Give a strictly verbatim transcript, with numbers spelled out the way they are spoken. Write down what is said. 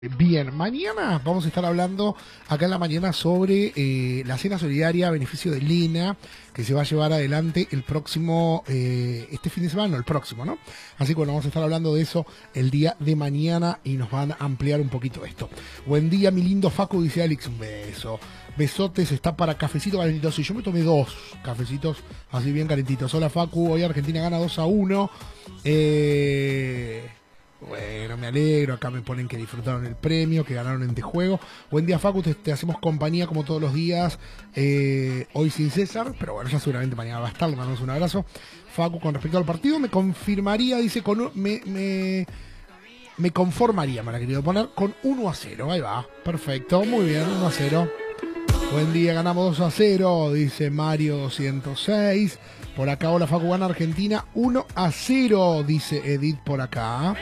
Bien, mañana vamos a estar hablando acá en la mañana sobre eh, la cena solidaria a beneficio de Lina, que se va a llevar adelante el próximo, eh, este fin de semana, no, el próximo, ¿no? Así que bueno, vamos a estar hablando de eso el día de mañana y nos van a ampliar un poquito esto. Buen día, mi lindo Facu, dice Alex, un beso. Besotes, está para cafecito calentito. Sí, yo me tomé dos cafecitos así bien calentitos. Hola Facu, hoy Argentina gana dos a uno. Eh... Bueno, me alegro, acá me ponen que disfrutaron el premio, que ganaron en este juego. Buen día Facu, te, te hacemos compañía como todos los días, eh, hoy sin César, pero bueno, ya seguramente mañana va a estar, le mandamos un abrazo. Facu, con respecto al partido, me confirmaría, dice, con un, me, me, me conformaría, me la he querido poner, con uno a cero, ahí va, perfecto, muy bien, uno a cero. Buen día, ganamos dos a cero, dice Mario doscientos seis. Por acá, hola Facu, gana Argentina uno a cero, dice Edith por acá.